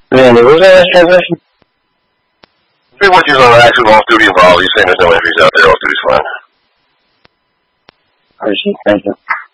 Randy, what was that last transaction? Hey, what you on active off-duty involved? You're saying there's no injuries out there, off-duty's fine. Appreciate it, thank you.